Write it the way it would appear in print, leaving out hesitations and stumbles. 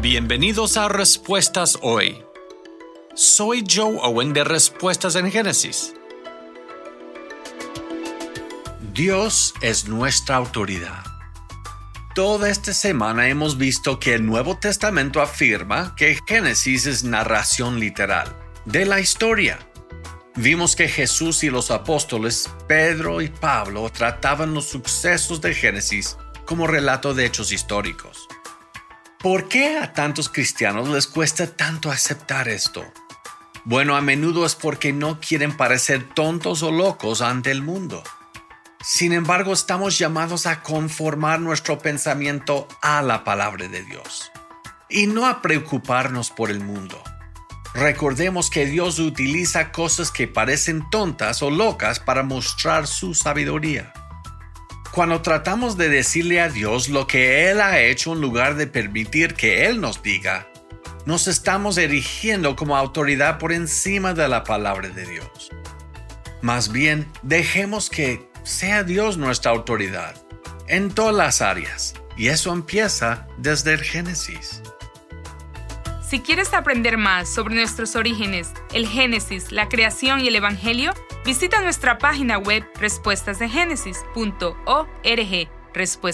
Bienvenidos a Respuestas Hoy. Soy Joe Owen de Respuestas en Génesis. Dios es nuestra autoridad. Toda esta semana hemos visto que el Nuevo Testamento afirma que Génesis es narración literal de la historia. Vimos que Jesús y los apóstoles Pedro y Pablo trataban los sucesos de Génesis como relato de hechos históricos. ¿Por qué a tantos cristianos les cuesta tanto aceptar esto? Bueno, a menudo es porque no quieren parecer tontos o locos ante el mundo. Sin embargo, estamos llamados a conformar nuestro pensamiento a la palabra de Dios y no a preocuparnos por el mundo. Recordemos que Dios utiliza cosas que parecen tontas o locas para mostrar su sabiduría. Cuando tratamos de decirle a Dios lo que Él ha hecho en lugar de permitir que Él nos diga, nos estamos erigiendo como autoridad por encima de la palabra de Dios. Más bien, dejemos que sea Dios nuestra autoridad en todas las áreas, y eso empieza desde el Génesis. Si quieres aprender más sobre nuestros orígenes, el Génesis, la creación y el Evangelio, visita nuestra página web respuestasdegénesis.org.